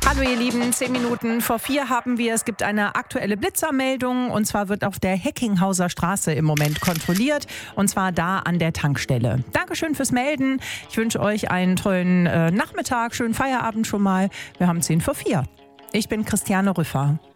Hallo ihr Lieben, 10 Minuten vor 4 haben wir. Es gibt eine aktuelle Blitzermeldung und zwar wird auf der Heckinghauser Straße im Moment kontrolliert und zwar da an der Tankstelle. Dankeschön fürs Melden. Ich wünsche euch einen tollen Nachmittag, schönen Feierabend schon mal. Wir haben 10 vor 4. Ich bin Christiane Rüffer.